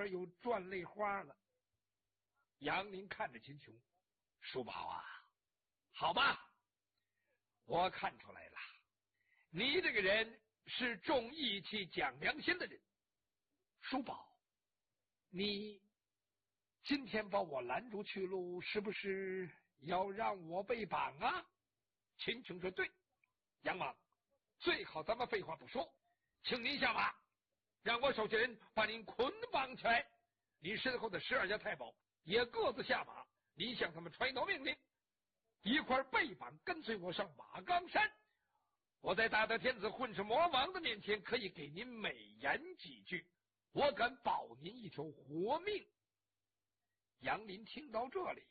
面又转泪花了。杨林看着秦琼，叔宝啊，好吧，我看出来了，你这个人是重义气讲良心的人。叔宝，你今天把我拦住去路，是不是要让我被绑啊？秦琼说对。杨王，最好咱们废话不说，请您下马，让我手下人把您捆绑起来。你身后的12家太保也各自下马，你向他们传导命令，一块被绑跟随我上马岗山。我在大德天子混世魔王的面前可以给您美言几句，我敢保您一条活命。杨林听到这里，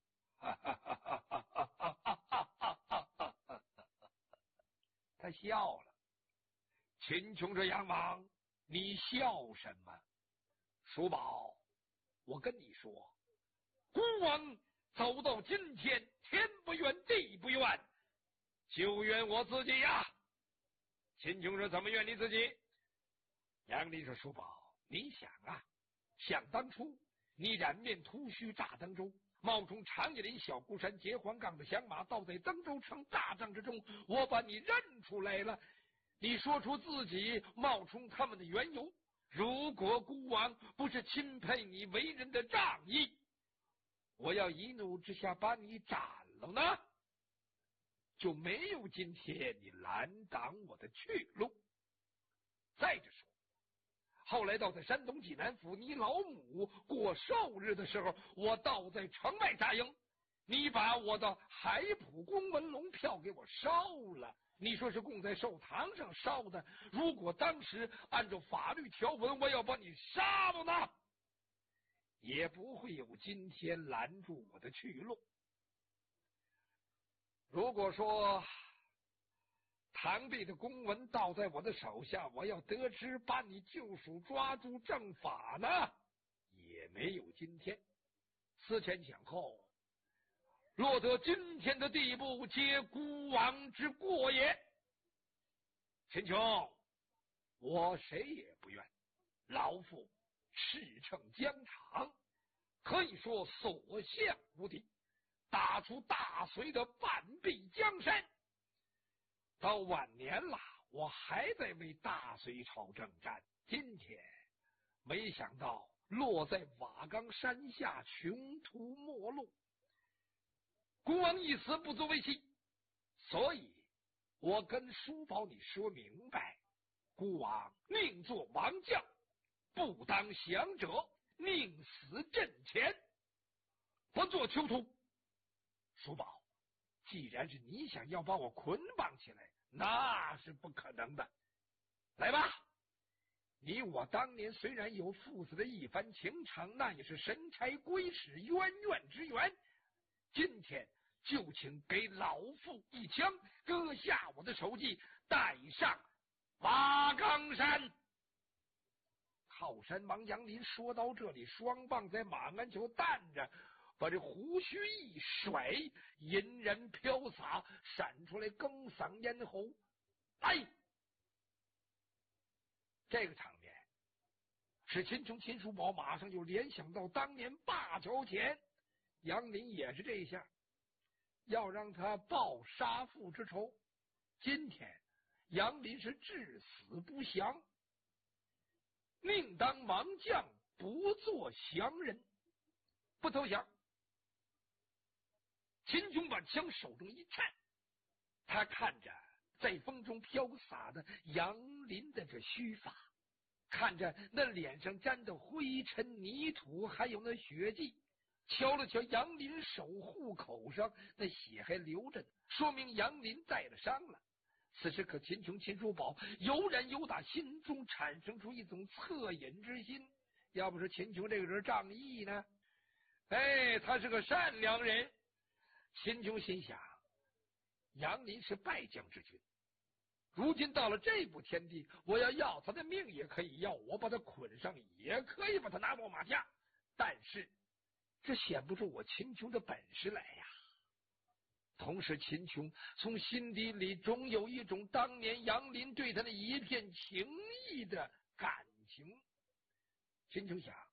他笑了。秦琼说：“杨王，你笑什么？”叔宝，我跟你说，孤王走到今天，天不怨地不怨，就怨我自己呀。秦琼说：“怎么怨你自己？”杨林说：“叔宝，你想啊，想当初你染面秃须炸登州，冒充长叶林小孤山结黄杠的响马，倒在登州城大帐之中，我把你认出来了，你说出自己冒充他们的缘由。如果孤王不是钦佩你为人的仗义，我要一怒之下把你斩了呢，就没有今天你拦挡我的去路。再者说，后来到在山东济南府，你老母过寿日的时候，我倒在城外扎营，你把我的海浦公文龙票给我烧了，你说是供在寿堂上烧的，如果当时按照法律条文我要把你杀了呢，也不会有今天拦住我的去路。如果说唐弼的公文倒在我的手下，我要得知把你救赎抓住正法呢，也没有今天。思前想后，落得今天的地步，皆孤王之过也。秦琼，我谁也不怨，老夫驰骋疆场，可以说所向无敌，打出大隋的半壁江山。到晚年了，我还在为大隋朝征战，今天没想到落在瓦岗山下，穷途末路。孤王一死不足为奇，所以我跟叔宝你说明白，孤王宁做王将，不当降者，宁死阵前，不做囚徒。叔宝，既然是你想要把我捆绑起来，那是不可能的。来吧，你我当年虽然有父子的一番情长，那也是神差鬼使渊源之缘。今天就请给老夫一枪，割下我的首级，带上瓦岗山。靠山王杨林说到这里，双棒在马鞍球弹着，把这胡须一甩，银然飘洒，闪出来更嗓咽喉。来，这个场面使秦琼秦叔宝马上就联想到当年灞桥前杨林也是这一下，要让他报杀父之仇。今天杨林是至死不降，宁当王将，不做降人，不投降。秦琼把枪手中一颤，他看着在风中飘洒的杨林的这须发，看着那脸上沾的灰尘泥土，还有那血迹，瞧了瞧杨林手户口上那血还流着，说明杨林带了伤了。此时可秦琼秦叔宝油然有打心中产生出一种恻隐之心，要不是秦琼这个人仗义呢，他是个善良人。秦琼心想，杨林是败将之君，如今到了这步天地，我要他的命也可以要，我把他捆上也可以把他拿到马下，但是这显不出我秦琼的本事来呀。同时秦琼从心底里总有一种当年杨林对他的一片情谊的感情。秦琼想，